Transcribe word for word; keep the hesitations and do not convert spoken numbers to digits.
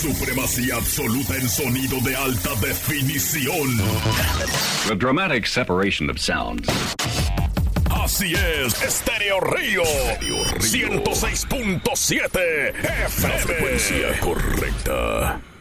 Supremacía absoluta en sonido de alta definición. The dramatic separation of sounds. Así es, Estéreo Río. ciento seis punto siete F M. La frecuencia correcta.